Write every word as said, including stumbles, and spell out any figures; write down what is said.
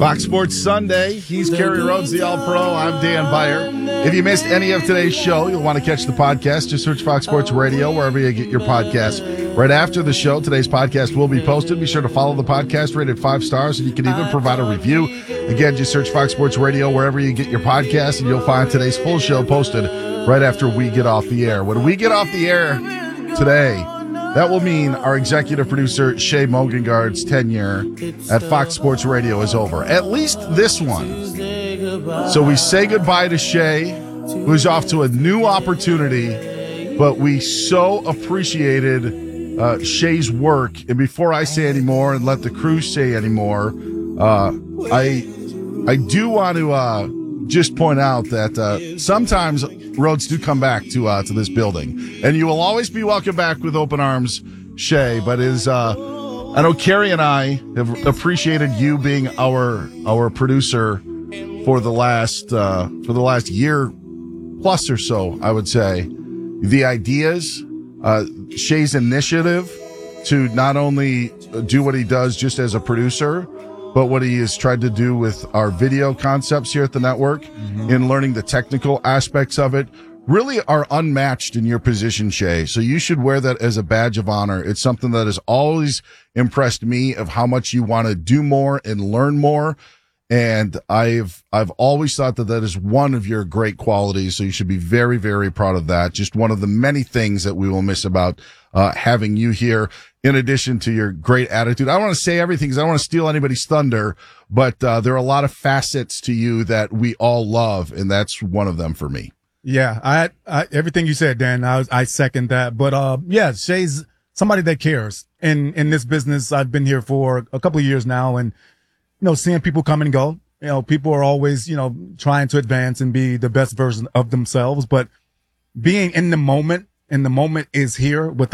Fox Sports Sunday. He's Kerry Rhodes, the All-Pro. I'm Dan Beyer. If you missed any of today's show, you'll want to catch the podcast. Just search Fox Sports Radio wherever you get your podcasts. Right after the show, today's podcast will be posted. Be sure to follow the podcast, rated five stars, and you can even provide a review. Again, just search Fox Sports Radio wherever you get your podcasts, and you'll find today's full show posted right after we get off the air. When we get off the air today, that will mean our executive producer, Shay Mogengard's tenure at Fox Sports Radio is over. At least this one. So we say goodbye to Shay, who's off to a new opportunity, but we so appreciated uh, Shay's work. And before I say any more and let the crew say any more, uh, I, I do want to uh, just point out that uh, sometimes roads do come back to uh, to this building, and you will always be welcome back with open arms, Shay. But is uh, I know Kerry and I have appreciated you being our our producer for the last uh, for the last year plus or so. I would say the ideas, uh, Shay's initiative to not only do what he does just as a producer, but what he has tried to do with our video concepts here at the network mm-hmm. in learning the technical aspects of it really are unmatched in your position, Shay. So you should wear that as a badge of honor. It's something that has always impressed me of how much you want to do more and learn more. And I've, I've always thought that that is one of your great qualities. So you should be very, very proud of that. Just one of the many things that we will miss about, uh, having you here. In addition to your great attitude, I don't want to say everything because I don't want to steal anybody's thunder, but, uh, there are a lot of facets to you that we all love. And that's one of them for me. Yeah. I, I everything you said, Dan, I, I second that. But, uh, yeah, Shay's somebody that cares in, in this business. I've been here for a couple of years now, and, you know, seeing people come and go, you know, people are always, you know, trying to advance and be the best version of themselves, but being in the moment, and the moment is here with